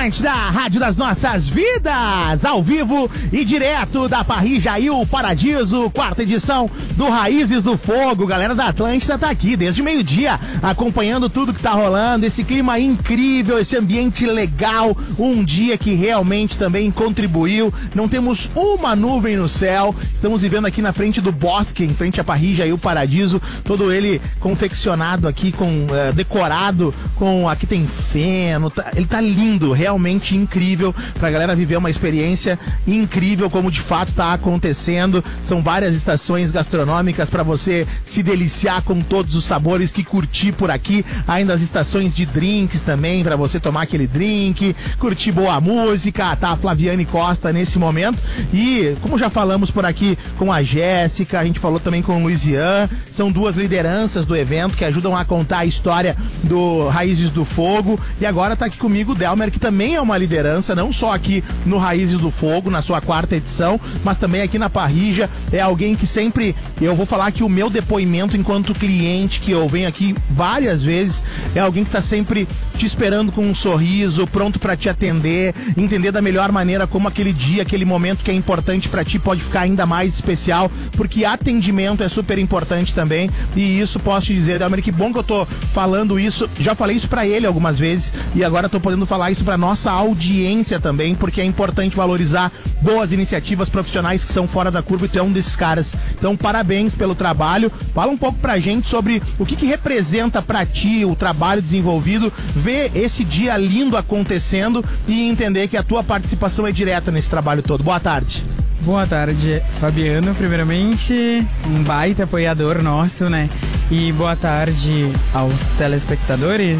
Atlântida, Rádio das Nossas Vidas, ao vivo e direto da Parrilla e o Paradiso, quarta edição do Raízes do Fogo. Galera da Atlântida tá aqui desde meio-dia, acompanhando tudo que tá rolando, esse clima incrível, esse ambiente legal, um dia que realmente também contribuiu. Não temos uma nuvem no céu, estamos vivendo aqui na frente do bosque, em frente à Parrilla e o Paradiso, todo ele confeccionado aqui, com decorado, com aqui tem feno, ele tá lindo, realmente incrível, pra galera viver uma experiência incrível, como de fato tá acontecendo. São várias estações gastronômicas pra você se deliciar com todos os sabores que curtir por aqui, ainda as estações de drinks também, pra você tomar aquele drink, curtir boa música. Tá a Flaviane Costa nesse momento, e como já falamos por aqui com a Jéssica, a gente falou também com o Luizian, são duas lideranças do evento que ajudam a contar a história do Raízes do Fogo, e agora tá aqui comigo o Delmer, que também é uma liderança, não só aqui no Raízes do Fogo, na sua quarta edição, mas também aqui na Parrilla. É alguém que sempre, eu vou falar que o meu depoimento enquanto cliente, que eu venho aqui várias vezes, é alguém que tá sempre te esperando com um sorriso, pronto pra te atender, entender da melhor maneira como aquele dia, aquele momento que é importante pra ti pode ficar ainda mais especial, porque atendimento é super importante também, e isso posso te dizer, Delmer, que bom que eu tô falando isso, já falei isso pra ele algumas vezes, e agora tô podendo falar isso pra nossa audiência também, porque é importante valorizar boas iniciativas profissionais que são fora da curva, e tu é um desses caras. Então, parabéns pelo trabalho. Fala um pouco pra gente sobre o que representa pra ti o trabalho desenvolvido, ver esse dia lindo acontecendo e entender que a tua participação é direta nesse trabalho todo. Boa tarde. Boa tarde, Fabiano, primeiramente, um baita apoiador nosso, né? E boa tarde aos telespectadores.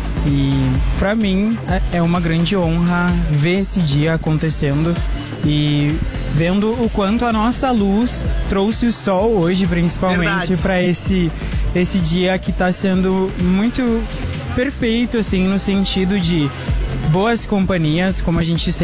E pra mim é uma grande honra ver esse dia acontecendo e vendo o quanto a nossa luz trouxe o sol hoje, principalmente para esse dia que tá sendo muito perfeito, assim, no sentido de boas companhias, como a gente